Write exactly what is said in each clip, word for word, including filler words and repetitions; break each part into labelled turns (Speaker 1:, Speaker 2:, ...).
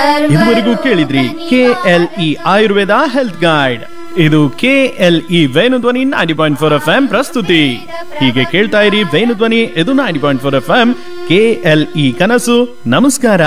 Speaker 1: ಇದುವರೆಗೂ ಕೇಳಿದ್ರಿ K L E Ayurveda health guide. ಇದು K L E Venudhwani ninety point four F M ಪ್ರಸ್ತುತಿ. ಹೀಗೆ ಕೇಳ್ತಾ ಇರಿ ವೇಣುಧ್ವನಿ, ಇದು ninety point four F M K L E ಕನಸು. नमस्कार.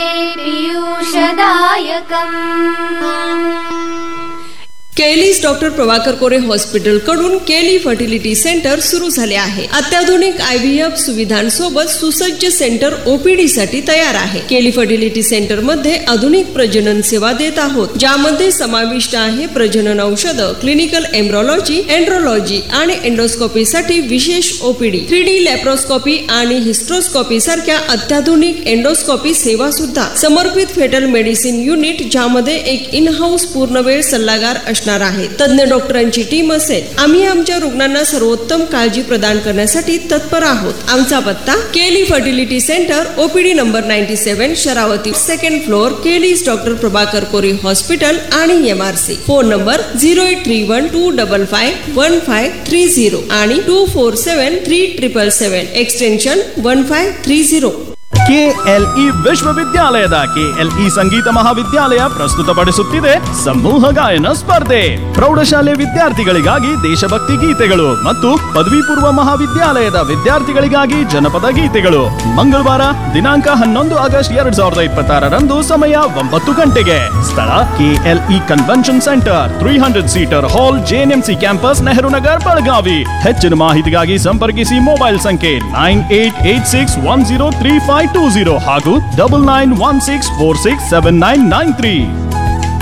Speaker 2: केलीस डॉक्टर प्रभाकर कोरे हॉस्पिटल कडून केली फर्टिलिटी सेंटर सुरू झाले आहे. अत्याधुनिक आय व्ही एफ सुविधांसोबत सुसज्ज सेंटर ओपीडी साठी तयार आहे. केली फर्टिलिटी सेंटर मध्ये आधुनिक प्रजनन सेवा देत आहोत, ज्यामध्ये समाविष्ट आहे प्रजनन औषध, क्लिनिकल एम्ब्रोलॉजी, एंड्रोलॉजी आणि एंडोस्कोपी साठी विशेष ओपीडी, थ्री डी लॅप्रोस्कोपी आणि हिस्ट्रोस्कोपी सारख्या अत्याधुनिक एंडोस्कोपी सेवा सुद्धा, समर्पित फेटल मेडिसिन युनिट, ज्यामध्ये एक इन हाऊस पूर्णवेळ सल्लागार असणार आहे. तज्ञ डॉक्टरांची टीम असेल. आम्ही आमच्या रुग्णांना सर्वोत्तम काळजी प्रदान करण्यासाठी तत्पर आहोत. आमचा पत्ता केली fertility centre, OPD number ninety seven, Sharavati, second floor, केलीस डॉक्टर प्रभाकर कोरे हॉस्पिटल आणि MRC. Phone number zero eight three one two double five one five three zero आणि to four seven three triple seven, extension one five three zero.
Speaker 1: K L E ವಿಶ್ವವಿದ್ಯಾಲಯದ K L E ಸಂಗೀತ ಮಹಾವಿದ್ಯಾಲಯ ಪ್ರಸ್ತುತಪಡಿಸುತ್ತಿದೆ ಸಮೂಹ ಗಾಯನ ಸ್ಪರ್ಧೆ. ಪ್ರೌಢಶಾಲೆ ವಿದ್ಯಾರ್ಥಿಗಳಿಗಾಗಿ ದೇಶಭಕ್ತಿ ಗೀತೆಗಳು ಮತ್ತು ಪದವಿ ಪೂರ್ವ ಮಹಾವಿದ್ಯಾಲಯದ ವಿದ್ಯಾರ್ಥಿಗಳಿಗಾಗಿ ಜನಪದ ಗೀತೆಗಳು. ಮಂಗಳವಾರ ದಿನಾಂಕ ಹನ್ನೊಂದು ಆಗಸ್ಟ್ ಎರಡ್ ಸಾವಿರದ ಇಪ್ಪತ್ತಾರರಂದು ಸಮಯ ಒಂಬತ್ತು ಗಂಟೆಗೆ. ಸ್ಥಳ K L E convention centre, three hundred seater ಹಾಲ್, ಜೆಎನ್ಎಂಸಿ ಕ್ಯಾಂಪಸ್, ನೆಹರು ನಗರ್, ಬೆಳಗಾವಿ. ಹೆಚ್ಚಿನ ಮಾಹಿತಿಗಾಗಿ ಸಂಪರ್ಕಿಸಿ ಮೊಬೈಲ್ ಸಂಖ್ಯೆ nine eight eight six one zero three five two zero ಹಾಗೂ double nine one six four six seven nine nine three.